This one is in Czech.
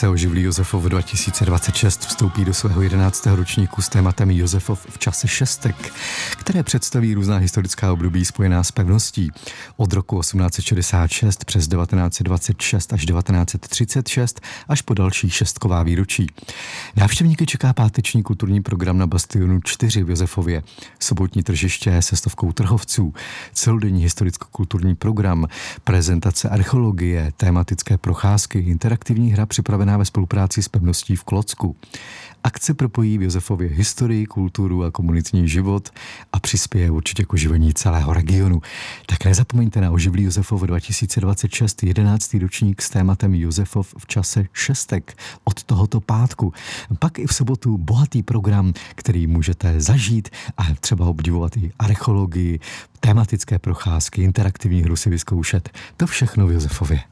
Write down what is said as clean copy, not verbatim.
akce Oživlí Josefov 2026 vstoupí do svého 11. ročníku s tématem Josefov v čase šestek, které představí různá historická období spojená s pevností. Od roku 1866 přes 1926 až 1936 až po další šestková výročí. Návštěvníky čeká páteční kulturní program na Bastionu 4 v Josefově, sobotní tržiště se stovkou trhovců, celodenní historicko-kulturní program, prezentace archeologie, tématické procházky, interaktivní hra připravená ve spolupráci s pevností v Klocku. Akce propojí v Josefově historii, kulturu a komunitní život a přispěje určitě k oživení celého regionu. Tak nezapomeňte na Oživlí Josefov 2026, 11. ročník s tématem Josefov v čase šestek od tohoto pátku. Pak i v sobotu bohatý program, který můžete zažít a třeba obdivovat i archeologii, tématické procházky, interaktivní hru si vyzkoušet. To všechno v Josefově.